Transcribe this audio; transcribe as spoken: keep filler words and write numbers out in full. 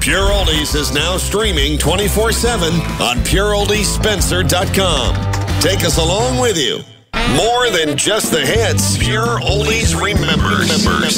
Pure Oldies is now streaming twenty-four seven on pure oldies spencer dot com. Take us along with you. More than just the hits, Pure Oldies remembers.